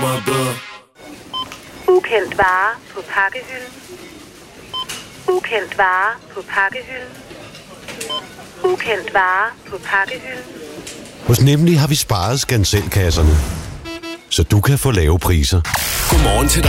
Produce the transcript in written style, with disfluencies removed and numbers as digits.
my blood. Ukendt vare på pakkehylden. Ukendt vare på pakkehylden. Ukendt vare på pakkehylden. Hos Nemlig har vi sparet skanselkasserne, så du kan få lave priser. Godmorgen til